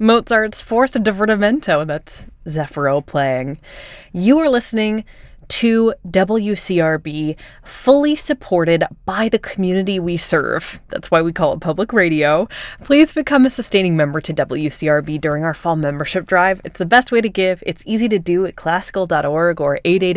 Mozart's Fourth Divertimento. That's Zeffiro playing. You are listening to WCRB, fully supported by the community we serve. That's why we call it public radio. Please become a sustaining member to WCRB during our fall membership drive. It's the best way to give. It's easy to do at classical.org or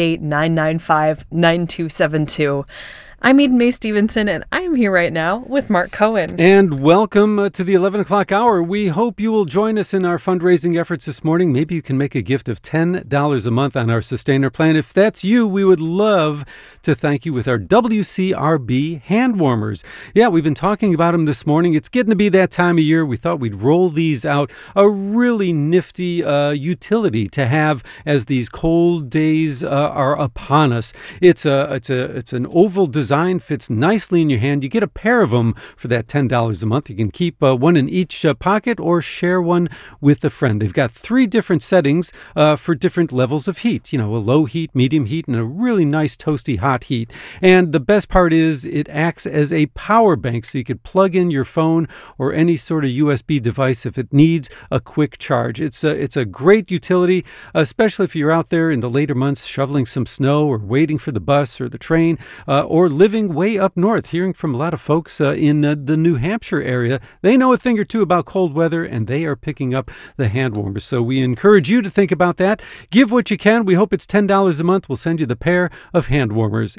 888-995-9272. I'm Eden Mae Stevenson, and I'm here right now with Mark Cohen. And welcome to the 11 o'clock hour. We hope you will join us in our fundraising efforts this morning. Maybe you can make a gift of $10 a month on our Sustainer plan. If that's you, we would love to thank you with our WCRB hand warmers. Yeah, we've been talking about them this morning. It's getting to be that time of year. We thought we'd roll these out. A really nifty utility to have as these cold days are upon us. It's an oval design, fits nicely in your hand. You get a pair of them for that $10 a month. You can keep one in each pocket or share one with a friend. They've got 3 different settings for different levels of heat. You know, a low heat, medium heat, and a really nice toasty hot heat. And the best part is it acts as a power bank, so you could plug in your phone or any sort of USB device if it needs a quick charge. It's a great utility, especially if you're out there in the later months shoveling some snow or waiting for the bus or the train or living way up north. Hearing from a lot of folks in the New Hampshire area. They know a thing or two about cold weather, and they are picking up the hand warmers. So we encourage you to think about that. Give what you can. We hope it's $10 a month. We'll send you the pair of hand warmers.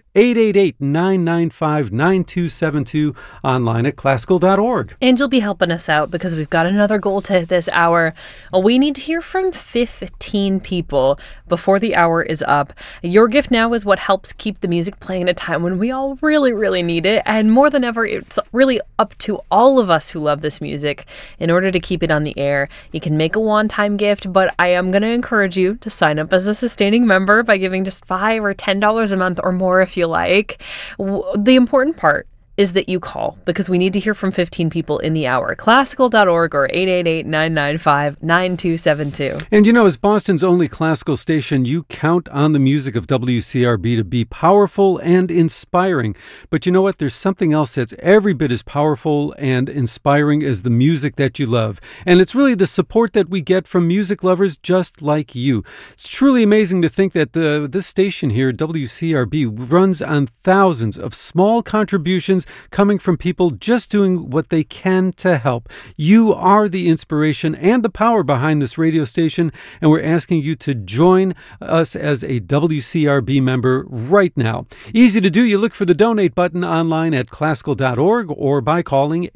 888-995-9272, online at classical.org. And you'll be helping us out because we've got another goal to hit this hour. We need to hear from 15 people before the hour is up. Your gift now is what helps keep the music playing at a time when we all really, really need it. And more than ever, it's really up to all of us who love this music in order to keep it on the air. You can make a one-time gift, but I am going to encourage you to sign up as a sustaining member by giving just $5 or $10 a month or more if you like. The important part is that you call, because we need to hear from 15 people in the hour. Classical.org or 888-995-9272. And you know, as Boston's only classical station, you count on the music of WCRB to be powerful and inspiring. But you know what? There's something else that's every bit as powerful and inspiring as the music that you love. And it's really the support that we get from music lovers just like you. It's truly amazing to think that this station here, WCRB, runs on thousands of small contributions coming from people just doing what they can to help. You are the inspiration and the power behind this radio station, and we're asking you to join us as a WCRB member right now. Easy to do. You look for the donate button online at classical.org or by calling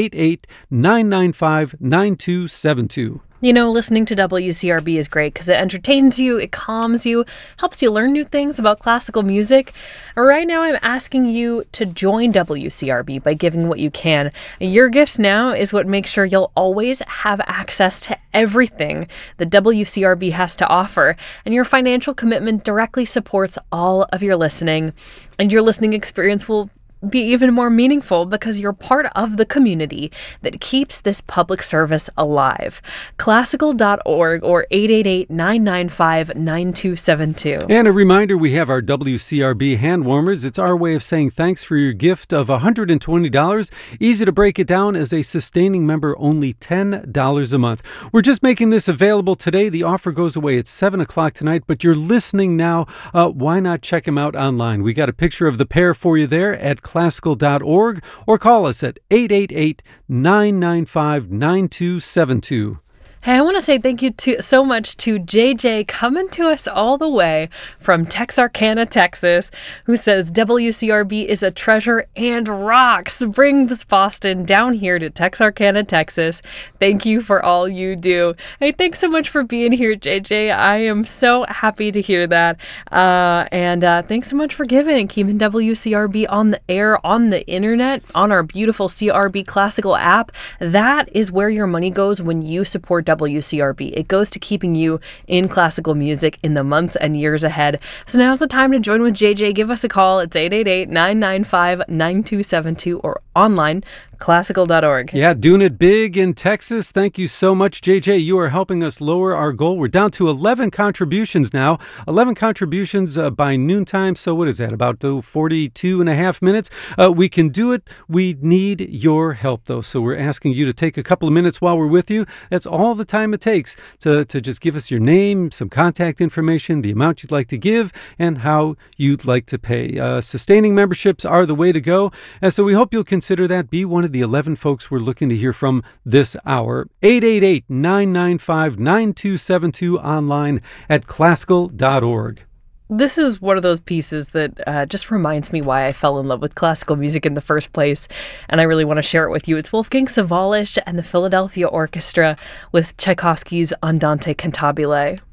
888-995-9272. You know, listening to WCRB is great because it entertains you, it calms you, helps you learn new things about classical music. Right now, I'm asking you to join WCRB by giving what you can. Your gift now is what makes sure you'll always have access to everything that WCRB has to offer. And your financial commitment directly supports all of your listening. And your listening experience will be even more meaningful because you're part of the community that keeps this public service alive. Classical.org or 888-995-9272. And a reminder, we have our WCRB hand warmers. It's our way of saying thanks for your gift of $120. Easy to break it down as a sustaining member, only $10 a month. We're just making this available today. The offer goes away at 7 o'clock tonight, but you're listening now. Why not check them out online? We got a picture of the pair for you there at classical.org or call us at 888-995-9272. Hey, I want to say thank you so much to JJ coming to us all the way from Texarkana, Texas, who says WCRB is a treasure and rocks. Brings Boston down here to Texarkana, Texas. Thank you for all you do. Hey, thanks so much for being here, JJ. I am so happy to hear that. And thanks so much for giving and keeping WCRB on the air, on the internet, on our beautiful CRB Classical app. That is where your money goes when you support WCRB. It goes to keeping you in classical music in the months and years ahead. So now's the time to join with JJ. Give us a call. It's 888-995-9272 or online, classical.org. Yeah, doing it big in Texas. Thank you so much, JJ. You are helping us lower our goal. We're down to 11 contributions now. 11 contributions by noontime. So what is that, about 42 and a half minutes? We can do it. We need your help, though. So we're asking you to take a couple of minutes while we're with you. That's all the time it takes to just give us your name, some contact information, the amount you'd like to give, and how you'd like to pay. Sustaining memberships are the way to go. And so we hope you'll consider that. Be one of the 11 folks we're looking to hear from this hour. 888-995-9272, online at classical.org. This is one of those pieces that just reminds me why I fell in love with classical music in the first place, and I really want to share it with you. It's Wolfgang Sawallisch and the Philadelphia Orchestra with Tchaikovsky's Andante Cantabile.